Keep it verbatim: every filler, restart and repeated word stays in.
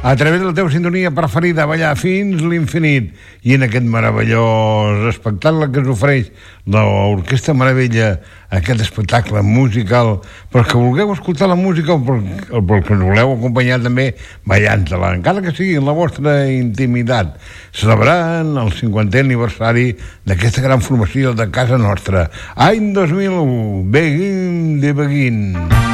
a través de la teva sintonia preferida, ballar fins l'infinit, i en aquest meravellós espectacle que ens ofereix l'Orquestra Meravella, aquest espectacle musical, per que vulgueu escoltar la música o per, o per que ens voleu acompanyar també ballant-la, encara que sigui en la vostra intimitat, celebrant el cinquantè aniversari d'aquesta gran formació de casa nostra. Any dos mil u, Begin de Begin.